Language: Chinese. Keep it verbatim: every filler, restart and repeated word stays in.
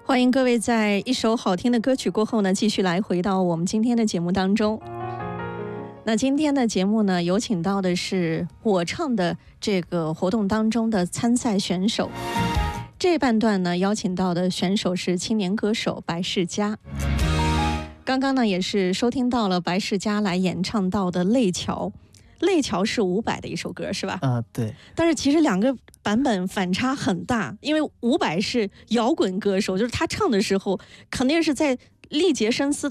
欢迎各位在一首好听的歌曲过后呢，继续来回到我们今天的节目当中。那今天的节目呢，有请到的是我唱的这个活动当中的参赛选手。这半段呢，邀请到的选手是青年歌手白世嘉。刚刚呢，也是收听到了白世嘉来演唱到的《泪桥》。泪桥是伍佰的一首歌是吧？ 啊、呃，对。 但是其实两个版本反差很大，因为伍佰是摇滚歌手，就是他唱的时候肯定是在力竭声嘶